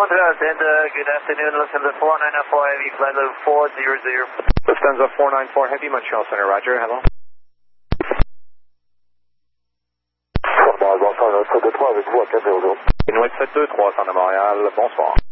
Good afternoon, Lufthansa 4994 Heavy, flight level 400. Lufthansa 494 Heavy, Montreal Center, roger, hello. Avec vous à 400. Inouest 723, Centre de Montréal, bonsoir.